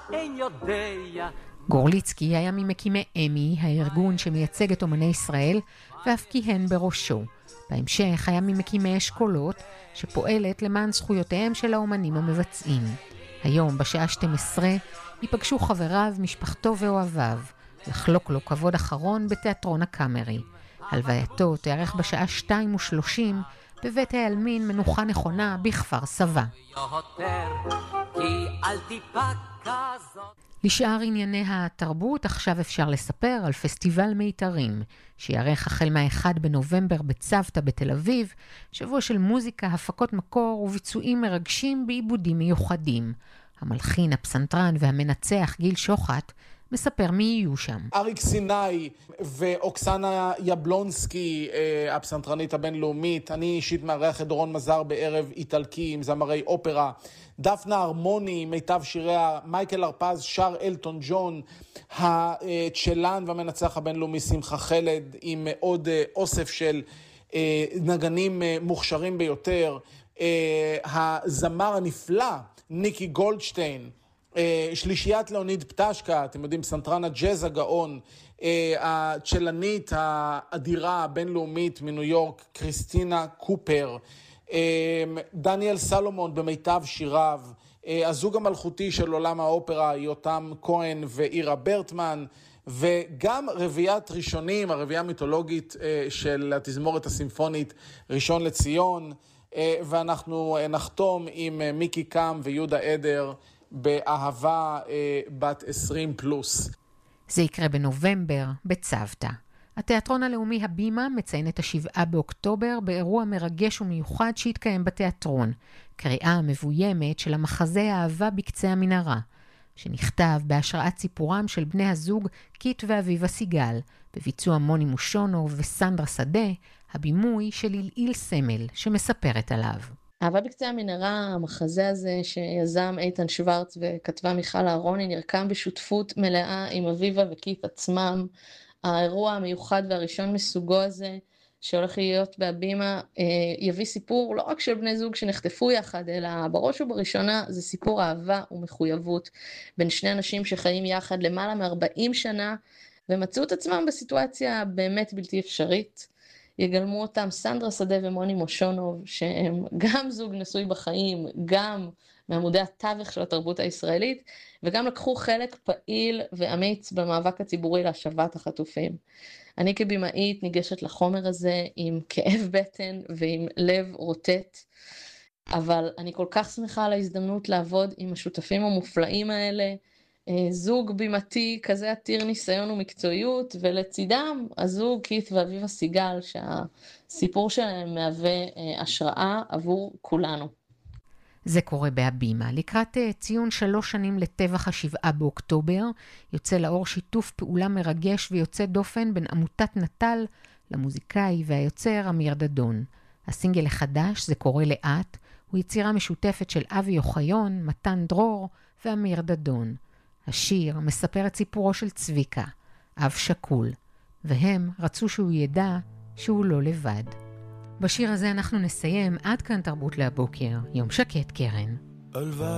אין יודע. גורליצקי היה ממקימי אמי, הארגון שמייצג את אומני ישראל, ואף כיהן בראשו. בהמשך היה ממקימי אשכולות, שפועלת למען זכויותיהם של האומנים המבצעים. היום, בשעה 12, ייפגשו חבריו, משפחתו ואוהביו, לחלוק לו כבוד אחרון בתיאטרון הקאמרי. הלווייתו תיארך בשעה 2:30 בבית העלמין מנוחה נכונה בכפר סבא. לשאר ענייני התרבות, עכשיו אפשר לספר על פסטיבל מיתרים, שיערך החל מה-1 בנובמבר בצוותא בתל אביב, שבוע של מוזיקה, הפקות מקור וביצועים מרגשים בעיבודים מיוחדים. המלחין, הפסנתרן והמנצח גיל שוחט מספר מי יהיו שם. אריק סיני ואוקסנה יבלונסקי, הפסנתרנית הבינלאומית. אני אישית מארח את דורון מזר בערב איטלקי עם זמרי אופרה. דפנה הרמוני, מיטב שיריה. מייקל הרפז, שר אלטון ג'ון. הצ'לן והמנצח הבינלאומי שמחה חלד, עם עוד אוסף של נגנים מוכשרים ביותר. הזמר הנפלא ניקי גולדשטיין. שלישיית לאוניד פטשקה, אתם יודעים, סנטרן הג'אז הגאון, הצ'לנית האדירה הבינלאומית מניו יורק, קריסטינה קופר, דניאל סלומון במיטב שיריו, הזוג המלכותי של עולם האופרה, יותם כהן ואירה ברטמן, וגם רביעיית ראשונים, הרביעייה המיתולוגית של התזמורת הסימפונית ראשון לציון, ואנחנו נחתום עם מיקי קם ויהודה עדר, באהבה בת 20 פלוס. זה יקרה בנובמבר בצוותא. התיאטרון הלאומי הבימה מציין את 7 באוקטובר באירוע מרגש ומיוחד שהתקיים בתיאטרון, קריאה מבוימת של המחזה האהבה בקצה המנהרה, שנכתב בהשראת סיפורם של בני הזוג קיט ואביבה סיגל, בביצוע מוני מושונוב וסנדרה שדה, הבימוי של איל סמל שמספרת עליו. אהבה בקצה המנהרה, המחזה הזה שיזם איתן שוורץ וכתבה מיכל אהרוני, נרקם בשותפות מלאה עם אביבה וקיט עצמם. האירוע המיוחד והראשון מסוגו הזה, שהולך להיות בהבימה, יביא סיפור לא רק של בני זוג שנחטפו יחד, אלא בראש ובראשונה זה סיפור אהבה ומחויבות בין שני אנשים שחיים יחד למעלה מ-40 שנה, ומצאו את עצמם בסיטואציה באמת בלתי אפשרית. יגלמו אותם סנדרה שדה ומוני מושונוב, שהם גם זוג נשוי בחיים, גם מעמודי התווך של התרבות הישראלית, וגם לקחו חלק פעיל ואמיץ במאבק הציבורי להשבת החטופים. אני כבימאית ניגשת לחומר הזה עם כאב בטן ועם לב רוטט, אבל אני כל כך שמחה על ההזדמנות לעבוד עם השותפים המופלאים האלה, זוג בימתי כזה עתיר ניסיון ומקצועיות, ולצידם הזוג קיט ואביבה סיגל, שהסיפור שלהם מהווה השראה עבור כולנו. זה קורה בהבימה. לקראת ציון 3 שנים לטבח 7 באוקטובר, יוצא לאור שיתוף פעולה מרגש ויוצא דופן בין עמותת נטל למוזיקאי והיוצר אמיר דדון. הסינגל החדש, זה קורה לאט, הוא יצירה משותפת של אבי אוחיון, מתן דרור ואמיר דדון. השיר מספר את סיפורו של צביקה, אב שקול, והם רצו שהוא ידע שהוא לא לבד. בשיר הזה אנחנו נסיים. עד כאן תרבות להבוקר. יום שקט, קרן.